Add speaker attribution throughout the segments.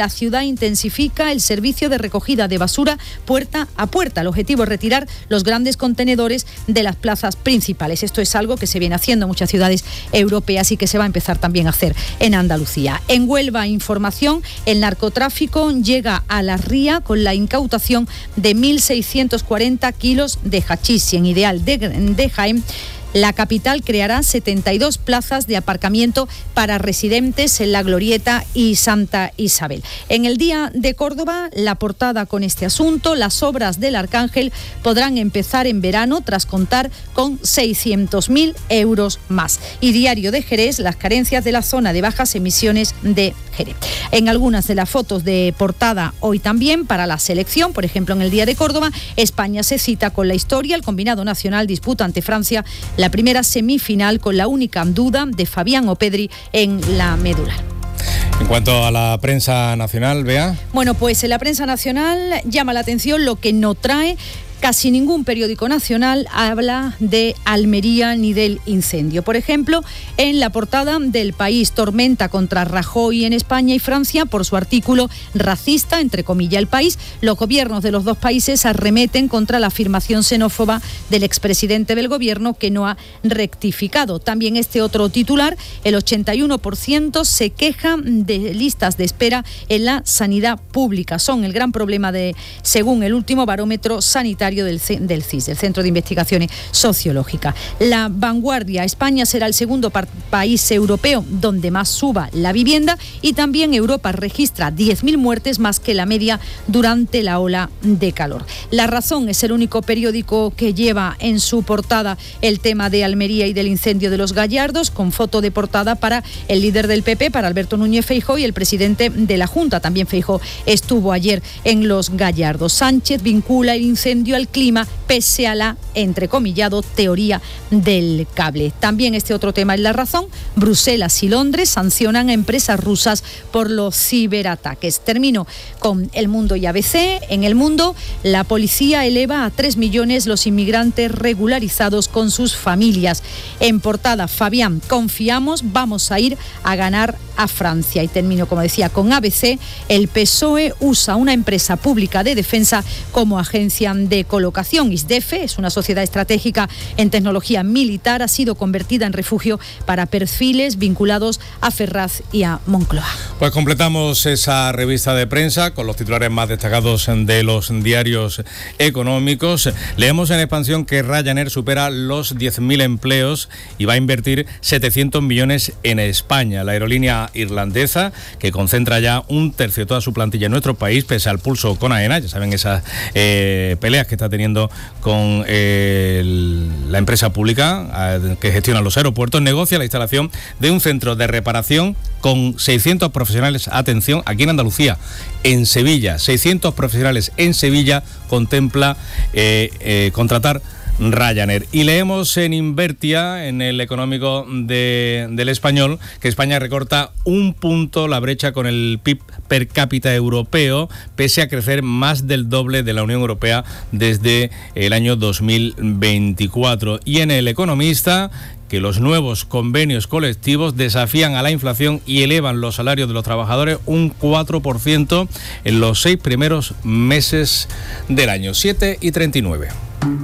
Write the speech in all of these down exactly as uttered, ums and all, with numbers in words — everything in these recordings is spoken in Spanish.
Speaker 1: la ciudad intensifica el servicio de recogida de basura puerta a puerta. El objetivo es retirar los grandes contenedores de las plazas principales. Esto es algo que se viene haciendo en muchas ciudades europeas y que se va a empezar también a hacer en Andalucía. En Huelva, información, el narcotráfico llega a la ría con la incautación de mil seiscientos cuarenta kilos de hachís. Y en Ideal de, de Jaén, la capital creará setenta y dos plazas de aparcamiento para residentes en La Glorieta y Santa Isabel. En el Día de Córdoba, la portada con este asunto: las obras del Arcángel podrán empezar en verano tras contar con seiscientos mil euros más. Y Diario de Jerez, las carencias de la zona de bajas emisiones de Jerez. En algunas de las fotos de portada hoy también para la selección, por ejemplo en el Día de Córdoba, España se cita con la historia. El combinado nacional disputa ante Francia la primera semifinal con la única duda de Fabián Opedri en la medular.
Speaker 2: En cuanto a la prensa nacional, Bea.
Speaker 1: Bueno, pues en la prensa nacional llama la atención lo que no trae. Casi ningún periódico nacional habla de Almería ni del incendio. Por ejemplo, en la portada del País, tormenta contra Rajoy en España y Francia por su artículo racista, entre comillas, El País. Los gobiernos de los dos países arremeten contra la afirmación xenófoba del expresidente del gobierno, que no ha rectificado. También este otro titular: el ochenta y uno por ciento se queja de listas de espera en la sanidad pública. Son el gran problema de, según el último barómetro sanitario Del, del C I S, del Centro de Investigaciones Sociológicas. La Vanguardia: España será el segundo par- país europeo donde más suba la vivienda, y también Europa registra diez mil muertes más que la media durante la ola de calor. La Razón es el único periódico que lleva en su portada el tema de Almería y del incendio de los Gallardos, con foto de portada para el líder del P P, para Alberto Núñez Feijóo, y el presidente de la Junta. También Feijóo estuvo ayer en los Gallardos. Sánchez vincula el incendio al clima pese a la, entrecomillado, teoría del cable. También este otro tema en La Razón: Bruselas y Londres sancionan a empresas rusas por los ciberataques. Termino con El Mundo y A B C. En El Mundo, la policía eleva a tres millones los inmigrantes regularizados con sus familias. En portada, Fabián: confiamos, vamos a ir a ganar a Francia. Y termino, como decía, con A B C. El P S O E usa una empresa pública de defensa como agencia de colocación. ISDEFE es una sociedad estratégica en tecnología militar, ha sido convertida en refugio para perfiles vinculados a Ferraz y a Moncloa.
Speaker 2: Pues completamos esa revista de prensa con los titulares más destacados de los diarios económicos. Leemos en Expansión que Ryanair supera los diez mil empleos y va a invertir setecientos millones en España. La aerolínea irlandesa, que concentra ya un tercio de toda su plantilla en nuestro país, pese al pulso con AENA, ya saben, esas eh, peleas que está teniendo con eh, el, la empresa pública eh, que gestiona los aeropuertos, negocia la instalación de un centro de reparación con seiscientos profesionales, atención, aquí en Andalucía, en Sevilla, seiscientos profesionales en Sevilla contempla eh, eh, contratar Ryanair. Y leemos en Invertia, en el económico de, del Español, que España recorta un punto la brecha con el P I B per cápita europeo, pese a crecer más del doble de la Unión Europea desde el año dos mil veinticuatro. Y en El Economista, que los nuevos convenios colectivos desafían a la inflación y elevan los salarios de los trabajadores un cuatro por ciento en los seis primeros meses del año. siete y treinta y nueve.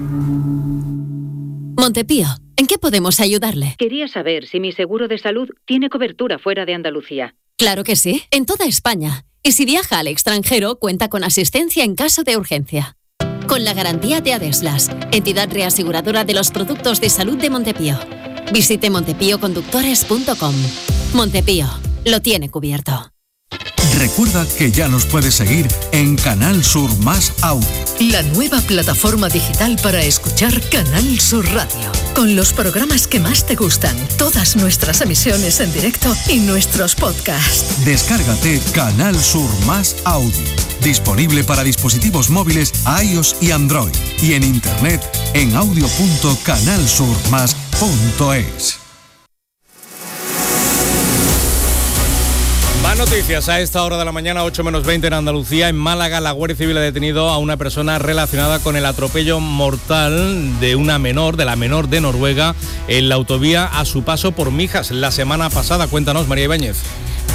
Speaker 3: Montepío, ¿en qué podemos ayudarle?
Speaker 4: Quería saber si mi seguro de salud tiene cobertura fuera de Andalucía.
Speaker 3: Claro que sí, en toda España. Y si viaja al extranjero, cuenta con asistencia en caso de urgencia. Con la garantía de Adeslas, entidad reaseguradora de los productos de salud de Montepío. Visite montepío conductores punto com. Montepío, lo tiene cubierto.
Speaker 5: Recuerda que ya nos puedes seguir en Canal Sur Más Audio,
Speaker 6: la nueva plataforma digital para escuchar Canal Sur Radio, con los programas que más te gustan, todas nuestras emisiones en directo y nuestros podcasts.
Speaker 5: Descárgate Canal Sur Más Audio, disponible para dispositivos móviles iOS y Android, y en internet en audio punto canal sur más punto es.
Speaker 2: Más noticias a esta hora de la mañana, ocho menos veinte en Andalucía. En Málaga, la Guardia Civil ha detenido a una persona relacionada con el atropello mortal de una menor, de la menor de Noruega, en la autovía a su paso por Mijas la semana pasada. Cuéntanos, María Ibáñez.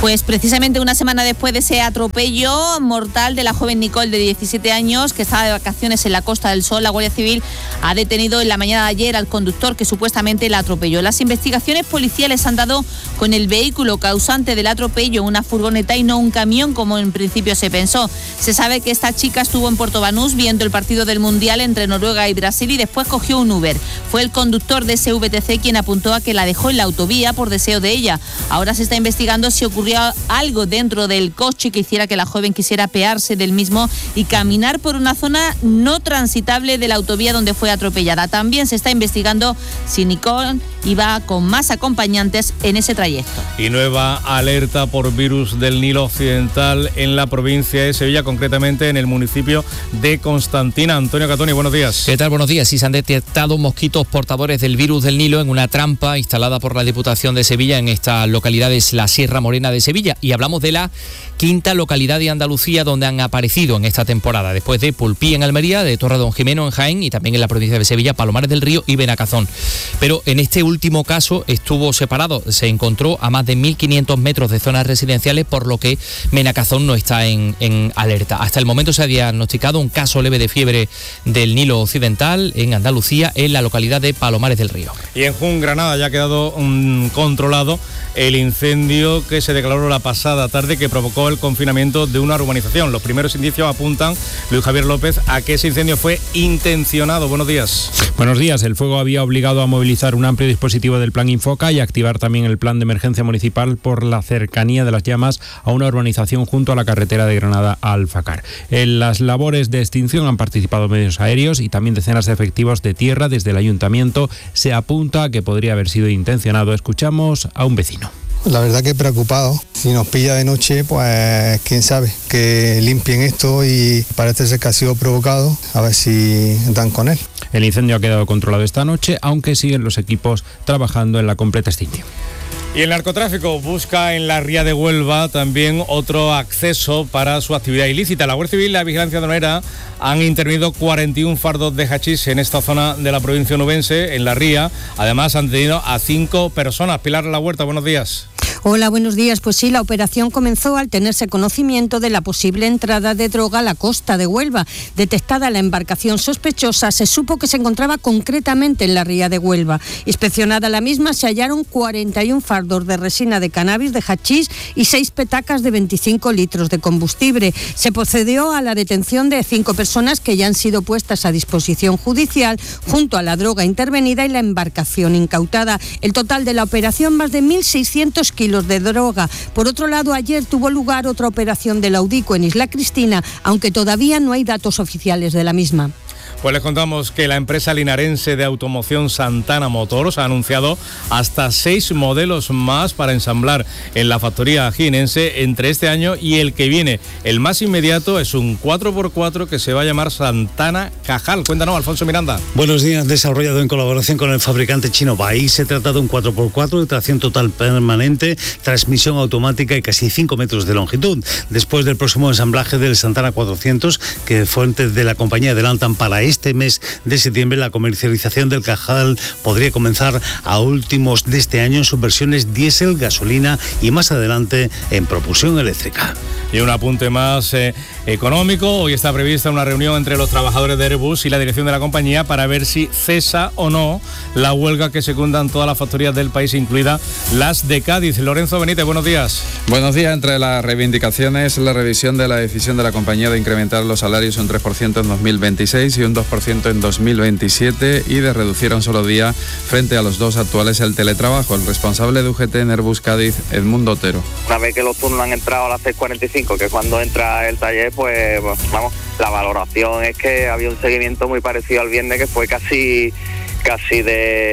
Speaker 7: Pues precisamente una semana después de ese atropello mortal de la joven Nicole de diecisiete años que estaba de vacaciones en la Costa del Sol, la Guardia Civil ha detenido en la mañana de ayer al conductor que supuestamente la atropelló. Las investigaciones policiales han dado con el vehículo causante del atropello, una furgoneta y no un camión como en principio se pensó. Se sabe que esta chica estuvo en Puerto Banús viendo el partido del Mundial entre Noruega y Brasil y después cogió un Uber. Fue el conductor de ese V T C quien apuntó a que la dejó en la autovía por deseo de ella. Ahora se está investigando si ocurrió algo dentro del coche que hiciera que la joven quisiera apearse del mismo y caminar por una zona no transitable de la autovía donde fue atropellada. También se está investigando si Nicole iba con más acompañantes en ese trayecto.
Speaker 2: Y nueva alerta por virus del Nilo Occidental en la provincia de Sevilla, concretamente en el municipio de Constantina. Antonio Catoni, buenos días.
Speaker 8: ¿Qué tal? Buenos días. Sí, se han detectado mosquitos portadores del virus del Nilo en una trampa instalada por la Diputación de Sevilla en esta localidad, es la Sierra Morena de Sevilla. Y hablamos de la quinta localidad de Andalucía donde han aparecido en esta temporada, después de Pulpí en Almería, de Torredonjimeno en Jaén y también en la provincia de Sevilla, Palomares del Río y Benacazón. Pero en este último caso estuvo separado, se encontró a más de mil quinientos metros de zonas residenciales, por lo que Benacazón no está en, en alerta. Hasta el momento se ha diagnosticado un caso leve de fiebre del Nilo Occidental en Andalucía, en la localidad de Palomares del Río.
Speaker 2: Y en Jun, Granada, ya ha quedado um, controlado el incendio que se declaró la pasada tarde, que provocó el confinamiento de una urbanización. Los primeros indicios apuntan, Luis Javier López, a que ese incendio fue intencionado. Buenos días.
Speaker 9: Buenos días. El fuego había obligado a movilizar un amplio dispositivo del Plan Infoca y activar también el plan de emergencia municipal por la cercanía de las llamas a una urbanización junto a la carretera de Granada a Alfacar. En las labores de extinción han participado medios aéreos y también decenas de efectivos de tierra. Desde el ayuntamiento se apunta a que podría haber sido intencionado. Escuchamos a un vecino.
Speaker 10: La verdad que preocupado. Si nos pilla de noche, pues quién sabe, que limpien esto y parece ser que ha sido provocado, a ver si dan con él.
Speaker 9: El incendio ha quedado controlado esta noche, aunque siguen los equipos trabajando en la completa extinción.
Speaker 2: Y el narcotráfico busca en la ría de Huelva también otro acceso para su actividad ilícita. La Guardia Civil y la Vigilancia Aduanera han intervenido cuarenta y un fardos de hachís en esta zona de la provincia onubense, en la ría. Además han detenido a cinco personas. Pilar La Huerta, buenos días.
Speaker 11: Hola, buenos días. Pues sí, la operación comenzó al tenerse conocimiento de la posible entrada de droga a la costa de Huelva. Detectada la embarcación sospechosa, se supo que se encontraba concretamente en la ría de Huelva. Inspeccionada la misma, se hallaron cuarenta y un fardos de resina de cannabis, de hachís y seis petacas de veinticinco litros de combustible. Se procedió a la detención de cinco personas que ya han sido puestas a disposición judicial junto a la droga intervenida y la embarcación incautada. El total de la operación, más de mil seiscientos kilos de droga. Por otro lado, ayer tuvo lugar otra operación de la UDICO en Isla Cristina, aunque todavía no hay datos oficiales de la misma.
Speaker 2: Pues les contamos que la empresa linarense de automoción Santana Motors ha anunciado hasta seis modelos más para ensamblar en la factoría jienense entre este año y el que viene. El más inmediato es un cuatro por cuatro que se va a llamar Santana Cajal. Cuéntanos, Alfonso Miranda.
Speaker 12: Buenos días. Desarrollado en colaboración con el fabricante chino Bai, se trata de un cuatro por cuatro de tracción total permanente, transmisión automática y casi cinco metros de longitud. Después del próximo ensamblaje del Santana cuatrocientos, que fuentes de la compañía adelantan para este mes de septiembre, la comercialización del Cajal podría comenzar a últimos de este año en sus versiones diésel, gasolina y más adelante en propulsión eléctrica.
Speaker 2: Y un apunte más eh, económico. Hoy está prevista una reunión entre los trabajadores de Airbus y la dirección de la compañía para ver si cesa o no la huelga que secundan todas las factorías del país, incluidas las de Cádiz. Lorenzo Benítez, buenos días.
Speaker 13: Buenos días. Entre las reivindicaciones, la revisión de la decisión de la compañía de incrementar los salarios un tres por ciento en dos mil veintiséis y un dos por ciento en dos mil veintisiete y de reducir a un solo día frente a los dos actuales el teletrabajo. El responsable de U G T en Airbus Cádiz, Edmundo Otero.
Speaker 14: Una vez que los turnos han entrado a las seis cuarenta y cinco, que es cuando entra el taller, pues vamos, la valoración es que había un seguimiento muy parecido al viernes, que fue casi casi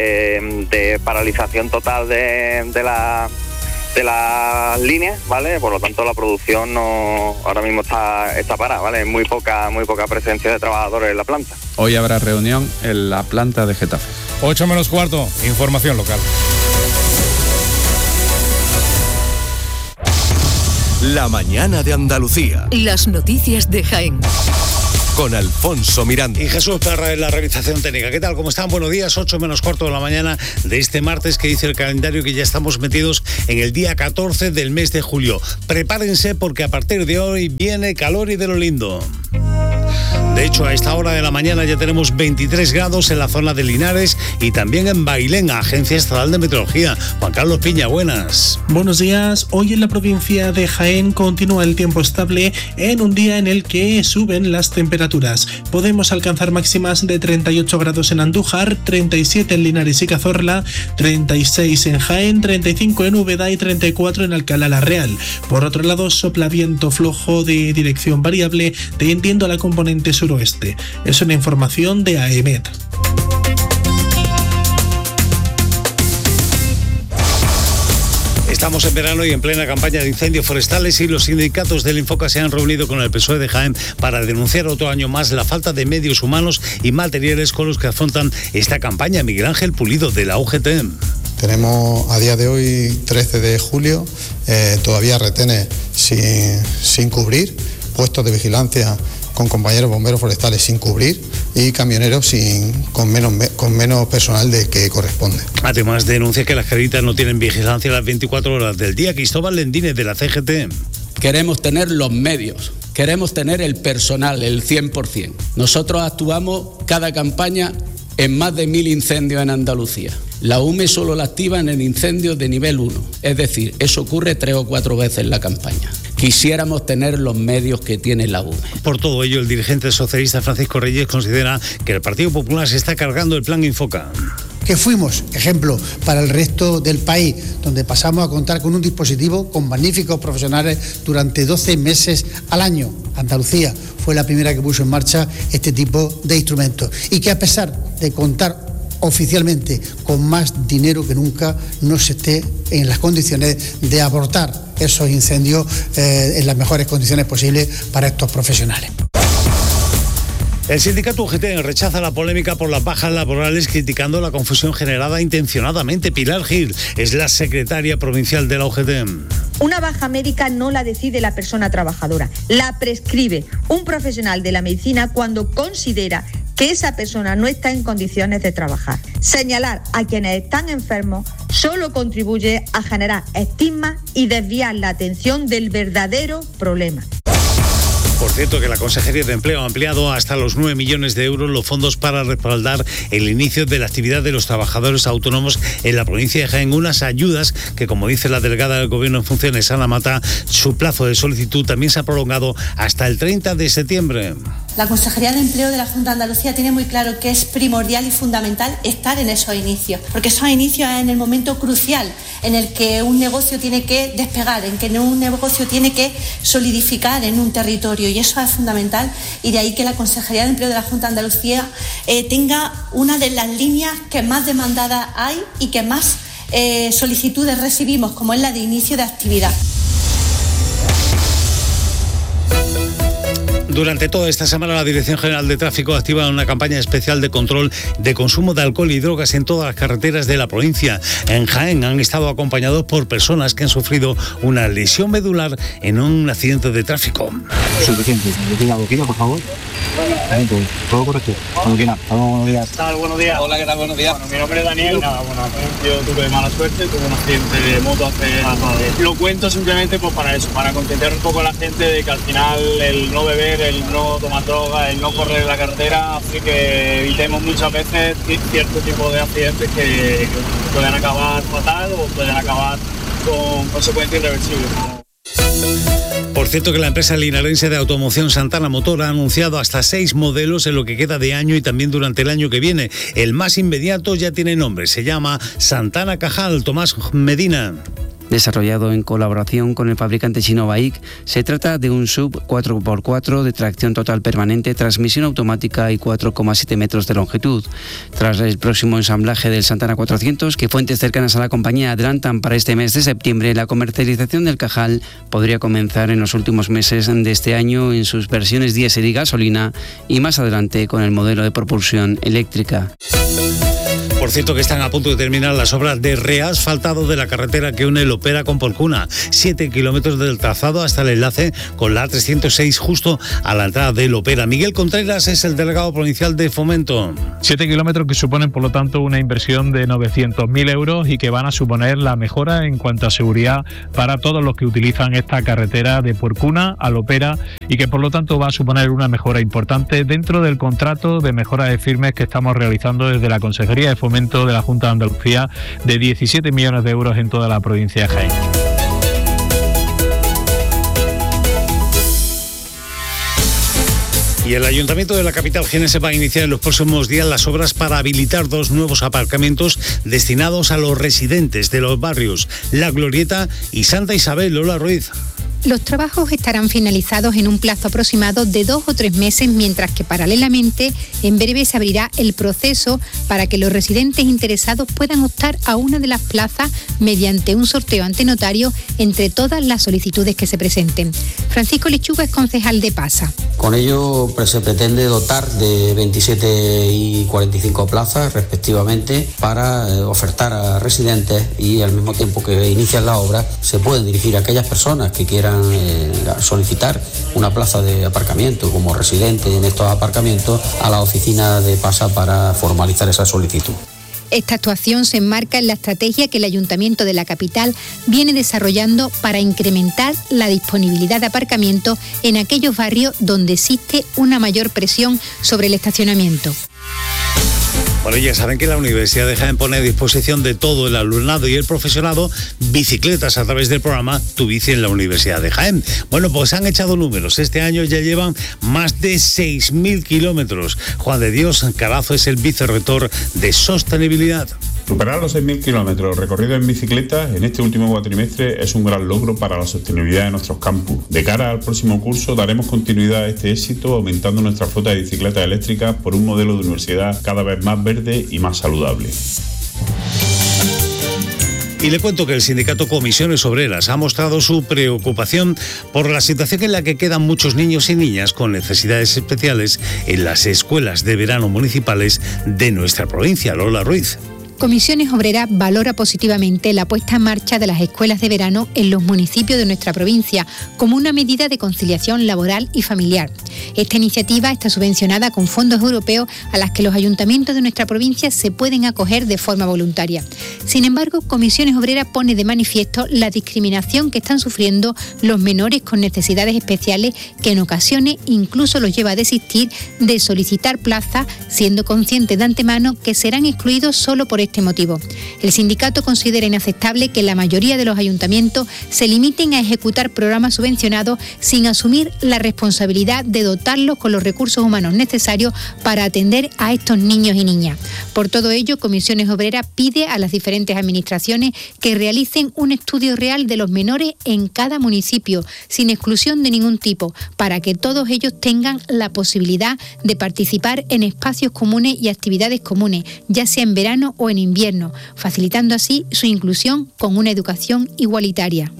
Speaker 14: de, de paralización total de, de la de las líneas, ¿vale? Por lo tanto la producción no ahora mismo está está parada, ¿vale? Muy poca muy poca presencia de trabajadores en la planta.
Speaker 13: Hoy habrá reunión en la planta de Getafe.
Speaker 2: ocho menos cuarto, información local.
Speaker 5: La mañana de Andalucía.
Speaker 6: Las noticias de Jaén.
Speaker 5: con Alfonso Miranda.
Speaker 12: Y Jesús Perra en la realización técnica. ¿Qué tal? ¿Cómo están? Buenos días, ocho menos cuarto de la mañana de este martes, que dice el calendario que ya estamos metidos en el día catorce del mes de julio. Prepárense porque a partir de hoy viene calor y de lo lindo. De hecho, a esta hora de la mañana ya tenemos veintitrés grados en la zona de Linares y también en Bailén, Agencia Estatal de Meteorología. Juan Carlos Piña, buenas.
Speaker 15: Buenos días. Hoy en la provincia de Jaén continúa el tiempo estable en un día en el que suben las temperaturas. Podemos alcanzar máximas de treinta y ocho grados en Andújar, treinta y siete en Linares y Cazorla, treinta y seis en Jaén, treinta y cinco en Úbeda y treinta y cuatro en Alcalá la Real. Por otro lado, sopla viento flojo de dirección variable tendiendo a la componente suroeste. Es una información de A E M E T.
Speaker 12: Estamos en verano y en plena campaña de incendios forestales y los sindicatos del Infoca se han reunido con el P S O E de Jaén para denunciar otro año más la falta de medios humanos y materiales con los que afrontan esta campaña. Miguel Ángel Pulido, de la U G T.
Speaker 16: Tenemos a día de hoy, trece de julio, eh, todavía retenes sin, sin cubrir, puestos de vigilancia con compañeros bomberos forestales sin cubrir y camioneros sin, con, menos, con menos personal de que corresponde.
Speaker 12: Además, denuncia que las caritas no tienen vigilancia las veinticuatro horas del día. Cristóbal Lendínez, de la C G T.
Speaker 17: Queremos tener los medios, queremos tener el personal, el cien por ciento. Nosotros actuamos cada campaña en más de mil incendios en Andalucía. La U M E solo la activa en el incendio de nivel uno, es decir, eso ocurre tres o cuatro veces en la campaña. Quisiéramos tener los medios que tiene la U M E.
Speaker 12: Por todo ello, el dirigente socialista Francisco Reyes considera que el Partido Popular se está cargando el plan Infoca.
Speaker 18: Que fuimos ejemplo para el resto del país, donde pasamos a contar con un dispositivo con magníficos profesionales durante doce meses al año. Andalucía fue la primera que puso en marcha este tipo de instrumentos y que, a pesar de contar oficialmente con más dinero que nunca, no se esté en las condiciones de abortar esos incendios eh, en las mejores condiciones posibles para estos profesionales.
Speaker 12: El sindicato U G T rechaza la polémica por las bajas laborales, criticando la confusión generada intencionadamente. Pilar Gil es la secretaria provincial de la U G T.
Speaker 19: Una baja médica no la decide la persona trabajadora, la prescribe un profesional de la medicina cuando considera que esa persona no está en condiciones de trabajar. Señalar a quienes están enfermos solo contribuye a generar estigma y desviar la atención del verdadero problema.
Speaker 12: Por cierto, que la Consejería de Empleo ha ampliado hasta los nueve millones de euros los fondos para respaldar el inicio de la actividad de los trabajadores autónomos en la provincia de Jaén. Unas ayudas que, como dice la delegada del Gobierno en funciones, Ana Mata, su plazo de solicitud también se ha prolongado hasta el treinta de septiembre.
Speaker 20: La Consejería de Empleo de la Junta de Andalucía tiene muy claro que es primordial y fundamental estar en esos inicios, porque esos inicios es en el momento crucial en el que un negocio tiene que despegar, en que un negocio tiene que solidificar en un territorio, y eso es fundamental, y de ahí que la Consejería de Empleo de la Junta de Andalucía eh, tenga una de las líneas que más demandadas hay y que más eh, solicitudes recibimos, como es la de inicio de actividad.
Speaker 12: Durante toda esta semana, la Dirección General de Tráfico activa una campaña especial de control de consumo de alcohol y drogas en todas las carreteras de la provincia. En Jaén han estado acompañados por personas que han sufrido una lesión medular en un accidente de tráfico.
Speaker 21: Suficiente. ¿Tiene algo, por favor? Todo correcto. Buenos días.
Speaker 22: ¿Qué tal? Buenos días.
Speaker 21: Hola, ¿qué tal? Buenos días.
Speaker 22: Bueno, mi nombre es Daniel. Nada, bueno, yo tuve mala suerte, tuve un accidente de moto hace... Lo cuento simplemente pues para eso, para concienciar un poco a la gente de que al final el no beber, el no tomar droga, el no correr en la carretera hace que evitemos muchas veces cierto tipo de accidentes que, que pueden acabar fatal o pueden acabar con consecuencias irreversibles.
Speaker 12: Por cierto, que la empresa linarense de automoción Santana Motor ha anunciado hasta seis modelos en lo que queda de año y también durante el año que viene. El más inmediato ya tiene nombre, se llama Santana Cajal. Tomás Medina.
Speaker 23: Desarrollado en colaboración con el fabricante chino Baic, se trata de un sub cuatro por cuatro de tracción total permanente, transmisión automática y cuatro coma siete metros de longitud. Tras el próximo ensamblaje del Santana cuatrocientos, que fuentes cercanas a la compañía adelantan para este mes de septiembre, la comercialización del Cajal podría comenzar en los últimos meses de este año en sus versiones diésel y gasolina, y más adelante con el modelo de propulsión eléctrica.
Speaker 12: Por cierto que están a punto de terminar las obras de reasfaltado de la carretera que une Lopera con Porcuna. Siete kilómetros del trazado hasta el enlace con la A trescientos seis justo a la entrada de Lopera. Miguel Contreras es el delegado provincial de Fomento.
Speaker 1: Siete kilómetros que suponen, por lo tanto, una inversión de novecientos mil euros y que van a suponer la mejora en cuanto a seguridad para todos los que utilizan esta carretera de Porcuna a Lopera y que, por lo tanto, va a suponer una mejora importante dentro del contrato de mejora de firmes que estamos realizando desde la Consejería de Fomento de la Junta de Andalucía de diecisiete millones de euros en toda la provincia de Jaén.
Speaker 12: Y el Ayuntamiento de la capital jienense va a iniciar en los próximos días las obras para habilitar dos nuevos aparcamientos destinados a los residentes de los barrios La Glorieta y Santa Isabel. Lola Ruiz.
Speaker 3: Los trabajos estarán finalizados en un plazo aproximado de dos o tres meses, mientras que paralelamente en breve se abrirá el proceso para que los residentes interesados puedan optar a una de las plazas mediante un sorteo ante notario entre todas las solicitudes que se presenten. Francisco Lechuga es concejal de Pasa.
Speaker 4: Con ello pues, se pretende dotar de veintisiete y cuarenta y cinco plazas respectivamente para eh, ofertar a residentes y al mismo tiempo que inician la obra se pueden dirigir a aquellas personas que quieran eh, solicitar una plaza de aparcamiento como residente en estos aparcamientos a la oficina de Pasa para formalizar esa solicitud.
Speaker 3: Esta actuación se enmarca en la estrategia que el Ayuntamiento de la capital viene desarrollando para incrementar la disponibilidad de aparcamiento en aquellos barrios donde existe una mayor presión sobre el estacionamiento.
Speaker 12: Bueno, ya saben que la Universidad de Jaén pone a disposición de todo el alumnado y el profesorado bicicletas a través del programa Tu Bici en la Universidad de Jaén. Bueno, pues han echado números. Este año ya llevan más de seis mil kilómetros. Juan de Dios Carazo es el vicerrector de Sostenibilidad.
Speaker 24: Superar los seis mil kilómetros recorridos en bicicleta en este último cuatrimestre es un gran logro para la sostenibilidad de nuestros campus. De cara al próximo curso daremos continuidad a este éxito aumentando nuestra flota de bicicletas eléctricas por un modelo de universidad cada vez más verde y más saludable.
Speaker 12: Y le cuento que el sindicato Comisiones Obreras ha mostrado su preocupación por la situación en la que quedan muchos niños y niñas con necesidades especiales en las escuelas de verano municipales de nuestra provincia. Lola Ruiz.
Speaker 3: Comisiones Obreras valora positivamente la puesta en marcha de las escuelas de verano en los municipios de nuestra provincia como una medida de conciliación laboral y familiar. Esta iniciativa está subvencionada con fondos europeos a las que los ayuntamientos de nuestra provincia se pueden acoger de forma voluntaria. Sin embargo, Comisiones Obreras pone de manifiesto la discriminación que están sufriendo los menores con necesidades especiales que en ocasiones incluso los lleva a desistir de solicitar plaza, siendo conscientes de antemano que serán excluidos solo por este motivo. El sindicato considera inaceptable que la mayoría de los ayuntamientos se limiten a ejecutar programas subvencionados sin asumir la responsabilidad de dotarlos con los recursos humanos necesarios para atender a estos niños y niñas. Por todo ello, Comisiones Obreras pide a las diferentes administraciones que realicen un estudio real de los menores en cada municipio, sin exclusión de ningún tipo, para que todos ellos tengan la posibilidad de participar en espacios comunes y actividades comunes, ya sea en verano o en invierno, facilitando así su inclusión con una educación igualitaria.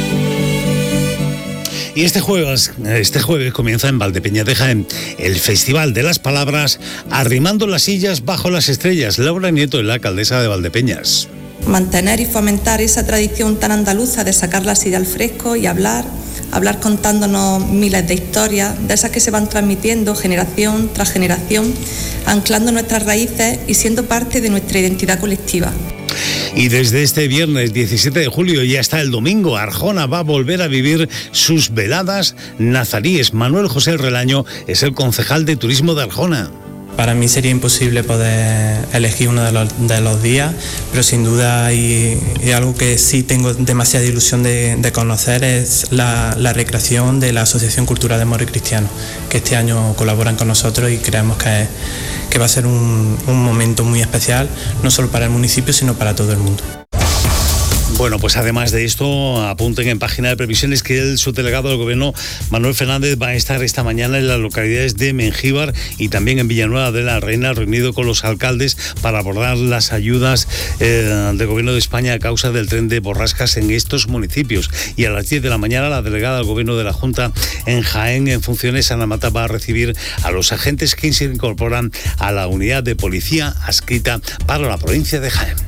Speaker 12: Y este jueves, este jueves comienza en Valdepeñas de Jaén el Festival de las Palabras, arrimando las sillas bajo las estrellas. Laura Nieto es la alcaldesa de Valdepeñas.
Speaker 25: Mantener y fomentar esa tradición tan andaluza de sacar la silla al fresco y hablar, hablar contándonos miles de historias, de esas que se van transmitiendo generación tras generación, anclando nuestras raíces y siendo parte de nuestra identidad colectiva.
Speaker 12: Y desde este viernes diecisiete de julio y hasta el domingo, Arjona va a volver a vivir sus veladas nazaríes. Manuel José Relaño es el concejal de turismo de Arjona.
Speaker 26: Para mí sería imposible poder elegir uno de los, de los días, pero sin duda y, y algo que sí tengo demasiada ilusión de, de conocer es la, la recreación de la Asociación Cultural de Moro y Cristiano, que este año colaboran con nosotros y creemos que, que va a ser un, un momento muy especial, no solo para el municipio, sino para todo el mundo.
Speaker 12: Bueno, pues además de esto, apunten en página de previsiones que el subdelegado del Gobierno, Manuel Fernández, va a estar esta mañana en las localidades de Mengíbar y también en Villanueva de la Reina, reunido con los alcaldes para abordar las ayudas eh, del Gobierno de España a causa del tren de borrascas en estos municipios. Y a las diez de la mañana, la delegada del Gobierno de la Junta en Jaén, en funciones, Ana Mata, va a recibir a los agentes que se incorporan a la unidad de policía adscrita para la provincia de Jaén.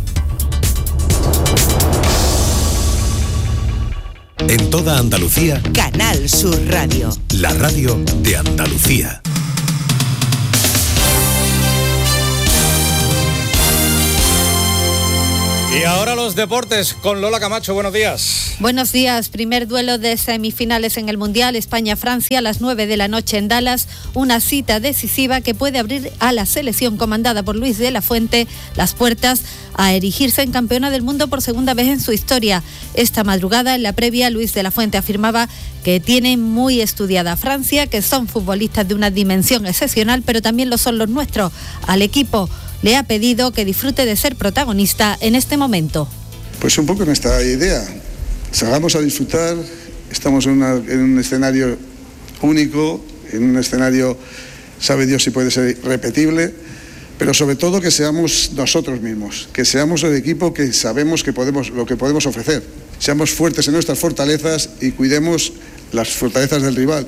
Speaker 5: En toda Andalucía,
Speaker 7: Canal Sur Radio.
Speaker 5: La radio de Andalucía.
Speaker 2: Y ahora los deportes con Lola Camacho. Buenos días.
Speaker 8: Buenos días. Primer duelo de semifinales en el Mundial España-Francia a las nueve de la noche en Dallas. Una cita decisiva que puede abrir a la selección comandada por Luis de la Fuente las puertas a erigirse en campeona del mundo por segunda vez en su historia. Esta madrugada, en la previa, Luis de la Fuente afirmaba que tiene muy estudiada a Francia, que son futbolistas de una dimensión excepcional, pero también lo son los nuestros. Al equipo le ha pedido que disfrute de ser protagonista en este momento.
Speaker 9: Pues un poco nuestra idea, salgamos a disfrutar, estamos en, una, en un escenario único, en un escenario, sabe Dios si puede ser repetible, pero sobre todo que seamos nosotros mismos, que seamos el equipo que sabemos que podemos, lo que podemos ofrecer, seamos fuertes en nuestras fortalezas y cuidemos las fortalezas del rival.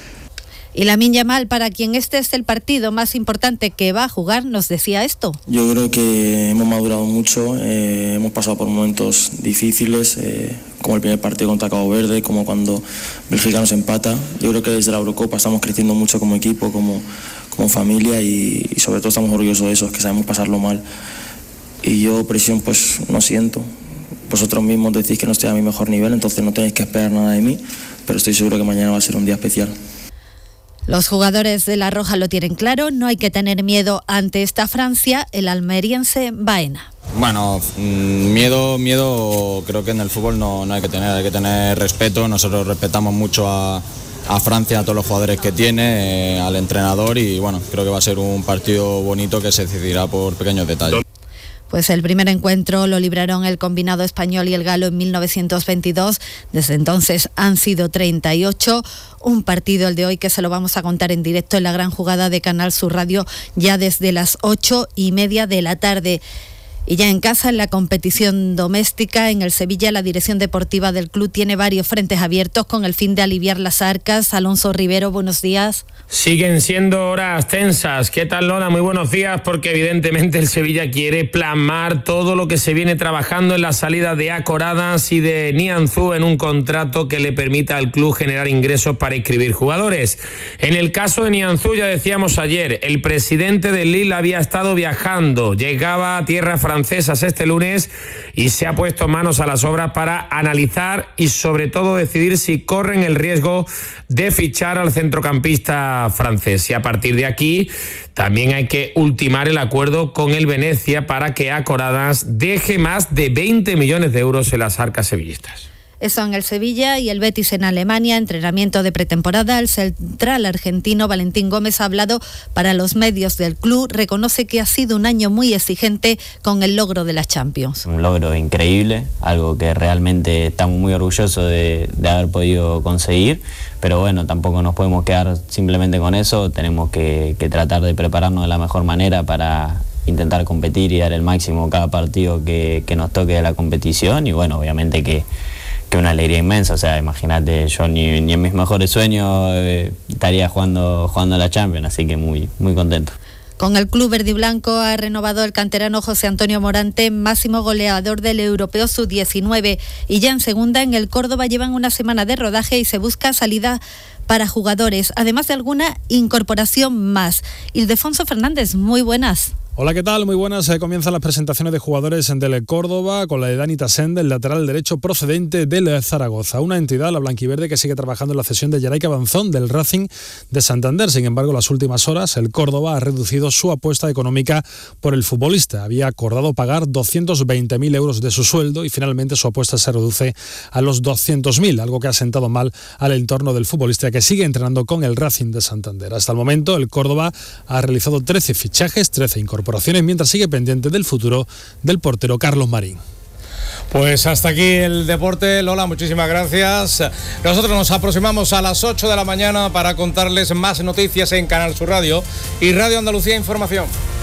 Speaker 8: Y Lamine Yamal, para quien este es el partido más importante que va a jugar, nos decía esto.
Speaker 10: Yo creo que hemos madurado mucho, eh, hemos pasado por momentos difíciles, eh, como el primer partido contra Cabo Verde, como cuando Bélgica nos empata. Yo creo que desde la Eurocopa estamos creciendo mucho como equipo, como, como familia y, y sobre todo estamos orgullosos de eso, que sabemos pasarlo mal. Y yo presión pues no siento. Vosotros mismos decís que no estoy a mi mejor nivel, entonces no tenéis que esperar nada de mí, pero estoy seguro que mañana va a ser un día especial.
Speaker 8: Los jugadores de La Roja lo tienen claro, no hay que tener miedo ante esta Francia, el almeriense Baena.
Speaker 11: Bueno, miedo, miedo creo que en el fútbol no, no hay que tener, hay que tener respeto. Nosotros respetamos mucho a, a Francia, a todos los jugadores que tiene, eh, al entrenador y bueno, creo que va a ser un partido bonito que se decidirá por pequeños detalles.
Speaker 8: Pues el primer encuentro lo libraron el combinado español y el galo en mil novecientos veintidós. Desde entonces han sido treinta y ocho. Un partido, el de hoy, que se lo vamos a contar en directo en la gran jugada de Canal Sur Radio ya desde las ocho y media de la tarde. Y ya en casa, en la competición doméstica, en el Sevilla, la dirección deportiva del club tiene varios frentes abiertos con el fin de aliviar las arcas. Alonso Rivero, buenos días.
Speaker 14: Siguen siendo horas tensas. ¿Qué tal, Lola? Muy buenos días, porque evidentemente el Sevilla quiere plasmar todo lo que se viene trabajando en la salida de Acoradas y de Nianzú en un contrato que le permita al club generar ingresos para inscribir jugadores. En el caso de Nianzú, ya decíamos ayer, el presidente del Lille había estado viajando, llegaba a tierra francesa este lunes y se ha puesto manos a las obras para analizar y sobre todo decidir si corren el riesgo de fichar al centrocampista francés. Y a partir de aquí también hay que ultimar el acuerdo con el Venecia para que Acoradas deje más de veinte millones de euros en las arcas sevillistas.
Speaker 8: Eso en el Sevilla y el Betis en Alemania, entrenamiento de pretemporada. El central argentino Valentín Gómez ha hablado para los medios del club, reconoce que ha sido un año muy exigente con el logro de la Champions.
Speaker 27: Un logro increíble, algo que realmente estamos muy orgullosos de, de haber podido conseguir, pero bueno, tampoco nos podemos quedar simplemente con eso, tenemos que, que tratar de prepararnos de la mejor manera para intentar competir y dar el máximo cada partido que, que nos toque de la competición y bueno, obviamente que que una alegría inmensa, o sea, imagínate, yo ni, ni en mis mejores sueños eh, estaría jugando, jugando la Champions, así que muy, muy contento.
Speaker 8: Con el club verde y blanco ha renovado el canterano José Antonio Morante, máximo goleador del Europeo sub diecinueve, y ya en segunda, en el Córdoba, llevan una semana de rodaje y se busca salida para jugadores, además de alguna incorporación más. Ildefonso Fernández, muy buenas.
Speaker 28: Hola, ¿qué tal? Muy buenas. Eh, comienzan las presentaciones de jugadores del Córdoba con la de Dani Tassende, el lateral derecho procedente del Zaragoza. Una entidad, la blanquiverde, que sigue trabajando en la cesión de Yaraica Banzón del Racing de Santander. Sin embargo, las últimas horas el Córdoba ha reducido su apuesta económica por el futbolista. Había acordado pagar doscientos veinte mil euros de su sueldo y finalmente su apuesta se reduce a los doscientos mil, algo que ha sentado mal al entorno del futbolista que sigue entrenando con el Racing de Santander. Hasta el momento, el Córdoba ha realizado trece fichajes, trece incorporaciones, mientras sigue pendiente del futuro del portero Carlos Marín.
Speaker 2: Pues hasta aquí el deporte. Lola, muchísimas gracias. Nosotros nos aproximamos a las ocho de la mañana para contarles más noticias en Canal Sur Radio y Radio Andalucía Información.